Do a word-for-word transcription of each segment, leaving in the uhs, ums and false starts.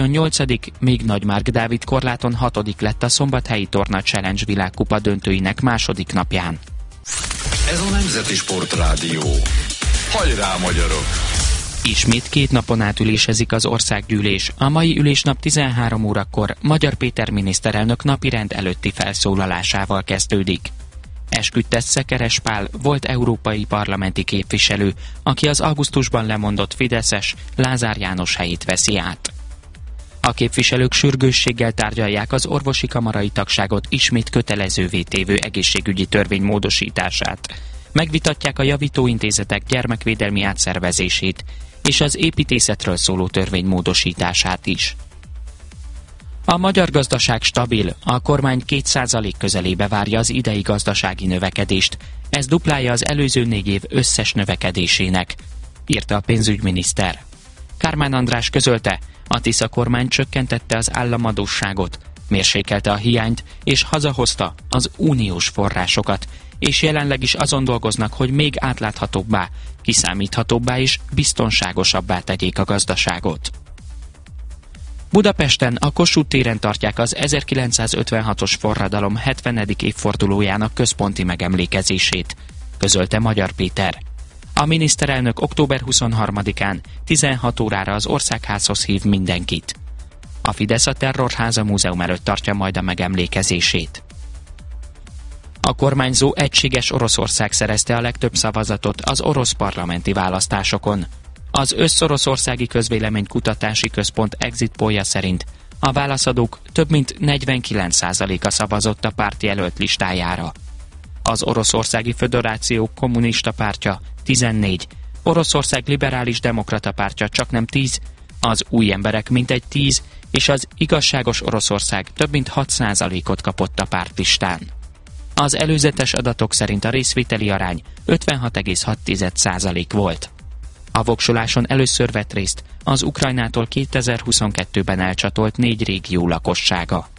nyolcadik, még Nagymárk Dávid korláton hatodik lett a szombathelyi Torna Challenge világkupa döntőinek második napján. Ez a Nemzeti Sportrádió. Hajrá, magyarok! Ismét két napon át ülésezik az országgyűlés. A mai ülésnap tizenhárom órakor Magyar Péter miniszterelnök napirend előtti felszólalásával kezdődik. Esküdtett Szekeres Pál volt európai parlamenti képviselő, aki az augusztusban lemondott fideszes Lázár János helyét veszi át. A képviselők sürgősséggel tárgyalják az orvosi kamarai tagságot ismét kötelezővé tévő egészségügyi törvény módosítását. Megvitatják a javítóintézetek gyermekvédelmi átszervezését és az építészetről szóló törvény módosítását is. A magyar gazdaság stabil, a kormány két százalék közelébe várja az idei gazdasági növekedést. Ez duplája az előző négy év összes növekedésének, írta a pénzügyminiszter. Kármán András közölte, a Tisza kormány csökkentette az államadósságot, mérsékelte a hiányt és hazahozta az uniós forrásokat, és jelenleg is azon dolgoznak, hogy még átláthatóbbá, kiszámíthatóbbá és biztonságosabbá tegyék a gazdaságot. Budapesten a Kossuth téren tartják az ezerkilencszázötvenhatos forradalom hetvenedik évfordulójának központi megemlékezését, közölte Magyar Péter. A miniszterelnök október huszonharmadikán tizenhat órára az Országházhoz hív mindenkit. A Fidesz a Terrorháza Múzeum előtt tartja majd a megemlékezését. A kormányzó Egységes Oroszország szerezte a legtöbb szavazatot az orosz parlamenti választásokon. Az Összoroszországi Közvéleménykutatási Központ exit pollja szerint a válaszadók több mint negyvenkilenc százaléka szavazott a párt jelölt listájára. Az Oroszországi Föderáció Kommunista Pártja tizennégy, Oroszország Liberális Demokrata Pártja csaknem tíz, az Új Emberek mintegy tíz, és az Igazságos Oroszország több mint hat százalékot kapott a pártlistán. Az előzetes adatok szerint a részvételi arány ötvenhat egész hat százalék volt. A voksoláson először vett részt az Ukrajnától kétezer-huszonkettőben elcsatolt négy régió lakossága.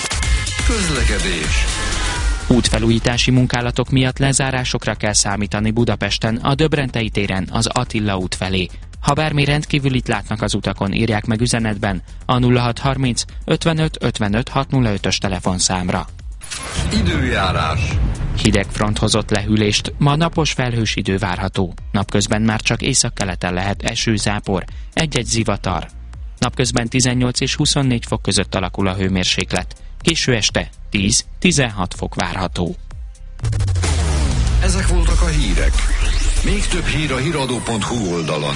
Közlekedés. Útfelújítási munkálatok miatt lezárásokra kell számítani Budapesten, a Döbrentei téren, az Attila út felé. Ha bármi rendkívülit látnak az utakon, írják meg üzenetben a nulla hat harminc ötvenöt ötvenöt hatszázötös telefonszámra. Időjárás. Hideg front hozott lehűlést, ma napos felhős idő várható. Napközben már csak északkeleten lehet eső, zápor, egy-egy zivatar. Napközben tizennyolc és huszonnégy fok között alakul a hőmérséklet. Késő este tíz-tizenhat fok várható. Ezek voltak a hírek. Még több hír a híradó pont hu oldalon.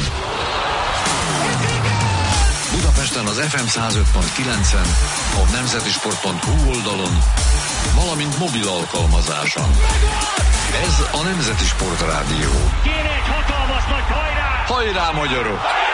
Budapesten az ef em száz öt pont kilencen, a nemzetisport pont hu oldalon, valamint mobil alkalmazáson. Ez a Nemzeti Sportrádió. Kérek, hatalmas nagy hajrá! Hajrá, magyarok!